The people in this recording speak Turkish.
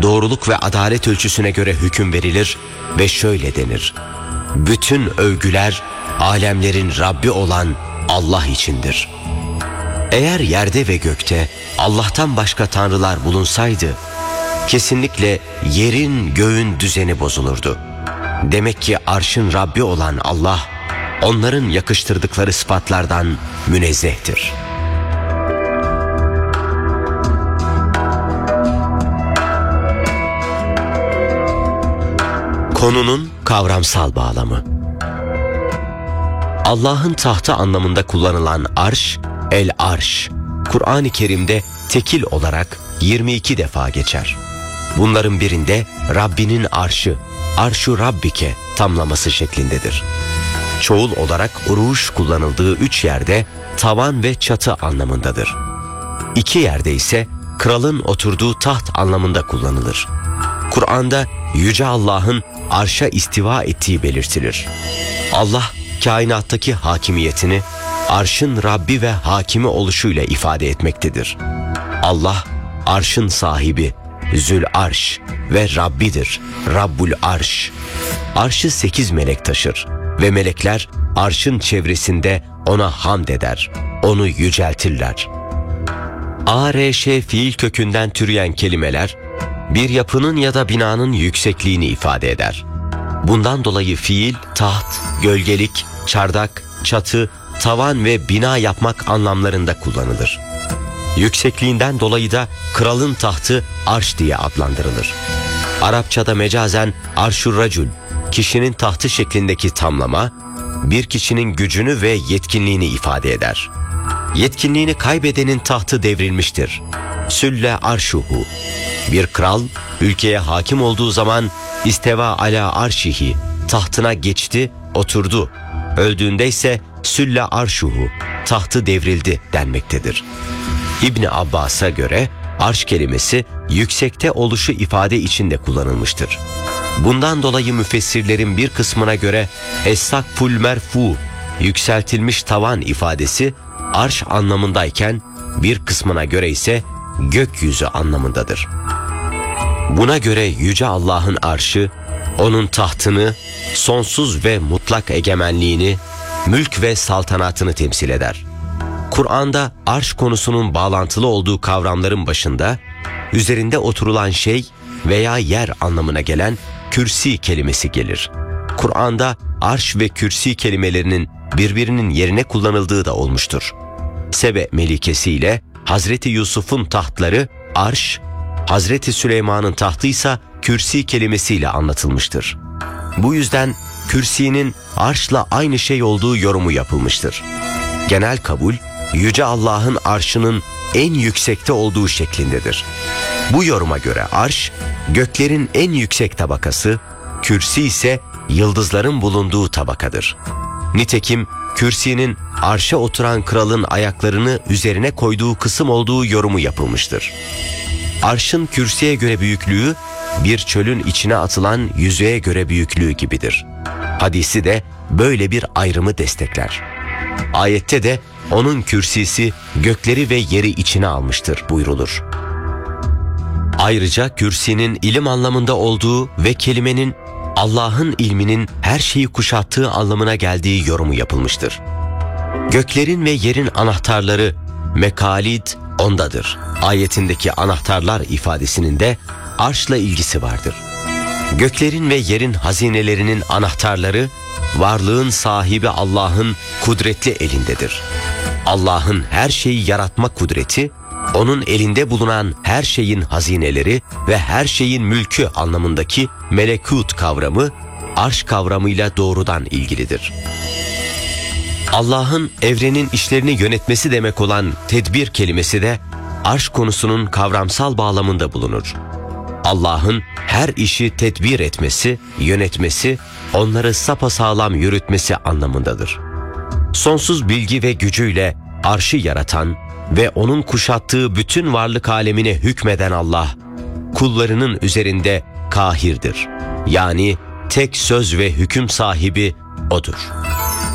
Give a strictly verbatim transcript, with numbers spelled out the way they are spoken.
doğruluk ve adalet ölçüsüne göre hüküm verilir ve şöyle denir: bütün övgüler alemlerin Rabbi olan Allah içindir. Eğer yerde ve gökte Allah'tan başka tanrılar bulunsaydı, kesinlikle yerin göğün düzeni bozulurdu. Demek ki arşın Rabbi olan Allah, onların yakıştırdıkları sıfatlardan münezzehtir. Konunun kavramsal bağlamı. Allah'ın tahtı anlamında kullanılan arş, el-arş, Kur'an-ı Kerim'de tekil olarak yirmi iki defa geçer. Bunların birinde Rabbinin arşı, arşu Rabbike tamlaması şeklindedir. Çoğul olarak uruş kullanıldığı üç yerde tavan ve çatı anlamındadır. İki yerde ise kralın oturduğu taht anlamında kullanılır. Kur'an'da Yüce Allah'ın arşa istiva ettiği belirtilir. Allah, kainattaki hakimiyetini arşın Rabbi ve hakimi oluşuyla ifade etmektedir. Allah, arşın sahibi, Zül Arş ve Rabbidir, Rabbul Arş. Arşı sekiz melek taşır ve melekler arşın çevresinde ona hamd eder, onu yüceltirler. Arş fiil kökünden türeyen kelimeler, bir yapının ya da binanın yüksekliğini ifade eder. Bundan dolayı fiil, taht, gölgelik, çardak, çatı, tavan ve bina yapmak anlamlarında kullanılır. Yüksekliğinden dolayı da kralın tahtı arş diye adlandırılır. Arapçada mecazen arşur racul, kişinin tahtı şeklindeki tamlama, bir kişinin gücünü ve yetkinliğini ifade eder. Yetkinliğini kaybedenin tahtı devrilmiştir. Sülle arşuhu. Bir kral, ülkeye hakim olduğu zaman isteva ala arşihi, tahtına geçti, oturdu. Öldüğünde ise sülle arşuhu, tahtı devrildi denmektedir. İbni Abbas'a göre arş kelimesi yüksekte oluşu ifade içinde kullanılmıştır. Bundan dolayı müfessirlerin bir kısmına göre es-sakful merfu, yükseltilmiş tavan ifadesi arş anlamındayken bir kısmına göre ise gökyüzü anlamındadır. Buna göre Yüce Allah'ın arşı, onun tahtını, sonsuz ve mutlak egemenliğini, mülk ve saltanatını temsil eder. Kur'an'da arş konusunun bağlantılı olduğu kavramların başında, üzerinde oturulan şey veya yer anlamına gelen kürsi kelimesi gelir. Kur'an'da arş ve kürsi kelimelerinin birbirinin yerine kullanıldığı da olmuştur. Sebe melikesi ile Hazreti Yusuf'un tahtları arş, Hazreti Süleyman'ın tahtıysa kürsi kelimesiyle anlatılmıştır. Bu yüzden kürsinin arşla aynı şey olduğu yorumu yapılmıştır. Genel kabul, Yüce Allah'ın arşının en yüksekte olduğu şeklindedir. Bu yoruma göre arş, göklerin en yüksek tabakası, kürsi ise yıldızların bulunduğu tabakadır. Nitekim kürsinin arşa oturan kralın ayaklarını üzerine koyduğu kısım olduğu yorumu yapılmıştır. Arşın kürsüye göre büyüklüğü, bir çölün içine atılan yüzüğe göre büyüklüğü gibidir. Hadisi de böyle bir ayrımı destekler. Ayette de onun kürsisi gökleri ve yeri içine almıştır buyrulur. Ayrıca kürsinin ilim anlamında olduğu ve kelimenin Allah'ın ilminin her şeyi kuşattığı anlamına geldiği yorumu yapılmıştır. Göklerin ve yerin anahtarları mekalid ondadır. Ayetindeki anahtarlar ifadesinin de arşla ilgisi vardır. Göklerin ve yerin hazinelerinin anahtarları, varlığın sahibi Allah'ın kudretli elindedir. Allah'ın her şeyi yaratma kudreti, onun elinde bulunan her şeyin hazineleri ve her şeyin mülkü anlamındaki melekut kavramı, arş kavramıyla doğrudan ilgilidir. Allah'ın evrenin işlerini yönetmesi demek olan tedbir kelimesi de arş konusunun kavramsal bağlamında bulunur. Allah'ın her işi tedbir etmesi, yönetmesi, onları sapasağlam yürütmesi anlamındadır. Sonsuz bilgi ve gücüyle arşı yaratan ve onun kuşattığı bütün varlık alemine hükmeden Allah, kullarının üzerinde kahirdir. Yani tek söz ve hüküm sahibi O'dur.